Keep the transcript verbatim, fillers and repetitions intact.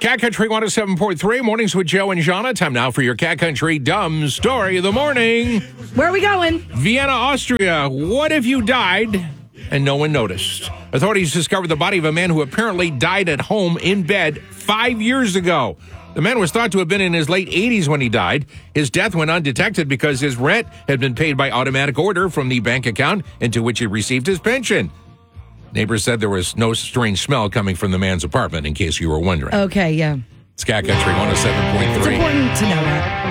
Cat Country one oh seven point three, mornings with Joe and Jana. Time now for your Cat Country Dumb Story of the Morning. Where are we going? Vienna, Austria. What if you died and no one noticed? Authorities discovered the body of a man who apparently died at home in bed five years ago. The man was thought to have been in his late eighties when he died. His death went undetected because his rent had been paid by automatic order from the bank account into which he received his pension. Neighbors said there was no strange smell coming from the man's apartment, in case you were wondering. Okay, yeah. It's Cat Country one oh seven point three. It's important to know that.